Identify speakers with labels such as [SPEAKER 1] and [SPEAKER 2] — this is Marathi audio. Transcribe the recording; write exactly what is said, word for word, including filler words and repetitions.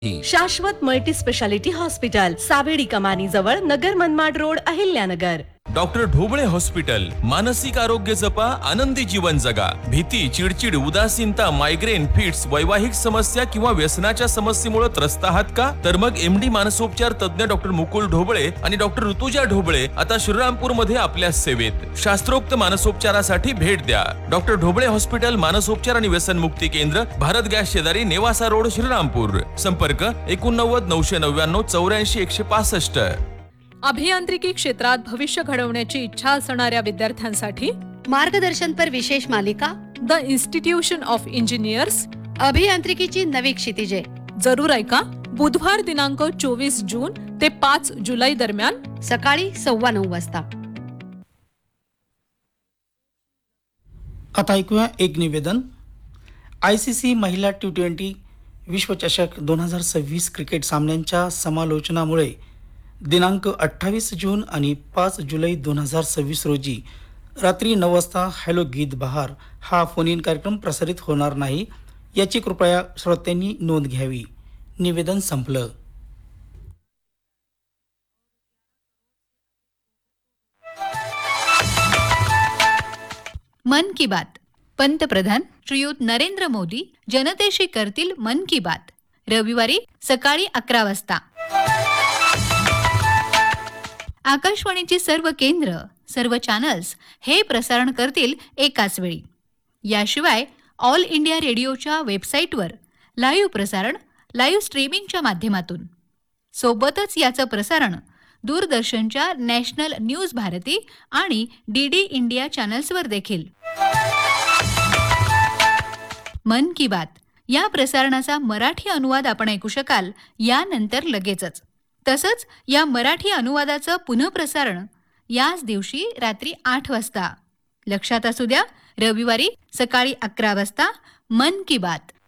[SPEAKER 1] शाश्वत मल्टी स्पेशालिटी हॉस्पिटल, सावेडी कमानी जवळ, Nagar Manmad road, Ahilyanagar.
[SPEAKER 2] Doctor Dhoble hospital. मानसिक आरोग्य जपा, आनंदी जीवन जगा. भीती, चिडचिड, उदासीनता, मायग्रेन, फिट्स, वैवाहिक समस्या किंवा व्यसनाच्या समस्येमुळे त्रस्त आहात का? तर मग एमडी मानसोपचार तज्ञ डॉक्टर मुकुल ढोबळे आणि डॉक्टर ऋतुजा ढोबळे आता श्रीरामपूर मध्ये आपल्या सेवेत. शास्त्रोक्त मानसोपचारासाठी भेट द्या. डॉक्टर ढोबळे हॉस्पिटल, मानसोपचार आणि व्यसनमुक्ती केंद्र, भारत गॅस शेजारी, नेवासा रोड, श्रीरामपूर. संपर्क एकोणनव्वद नऊशे नव्याण्णव चौऱ्याऐंशी एकशे पासष्ट.
[SPEAKER 3] अभियांत्रिकी क्षेत्रात भविष्य घडवण्याची इच्छा असणाऱ्या विद्यार्थ्यांसाठी
[SPEAKER 4] मार्गदर्शनपर विशेष मालिका
[SPEAKER 3] द इन्स्टिट्यूशन ऑफ इंजिनियर्स,
[SPEAKER 4] अभियांत्रिकीची नवी क्षितिजे.
[SPEAKER 3] जरूर ऐका. बुधवार दिनांक चोवीस जून ते पाच जुलै दरम्यान
[SPEAKER 4] सकाळी सव्वा नऊ वाजता.
[SPEAKER 5] आता ऐकूया एक निवेदन. आय सी सी महिला टी ट्वेंटी विश्वचषक दोन हजार सव्वीस क्रिकेट सामन्यांच्या समालोचनामुळे दिनांक अठ्ठावीस जून आणि पाच जुलै दोन हजार सव्वीस रोजी रात्री नऊ वाजता हॅलो गीत बहार हा फोन इन कार्यक्रम प्रसारित होणार नाही, याची कृपया श्रोत्यांनी नोंद घ्यावी. निवेदन संपलं.
[SPEAKER 6] मन की बात. पंतप्रधान श्रीयुत नरेंद्र मोदी जनतेशी करतील मन की बात. रविवारी सकाळी अकरा वाजता. आकाशवाणीची सर्व केंद्र, सर्व चॅनल्स हे प्रसारण करतील एकाच वेळी. याशिवाय ऑल इंडिया रेडिओच्या वेबसाईटवर लाईव्ह प्रसारण, लाईव्ह स्ट्रीमिंगच्या माध्यमातून. सोबतच याचं प्रसारण दूरदर्शनच्या नॅशनल न्यूज भारती आणि डी डी इंडिया चॅनल्सवर देखील. मन की बात या प्रसारणाचा मराठी अनुवाद आपण ऐकू शकाल यानंतर लगेचच. तसंच या मराठी अनुवादाचं पुनःप्रसारण याच दिवशी रात्री आठ वाजता. लक्षात असू द्या, रविवारी सकाळी अकरा वाजता मन की बात.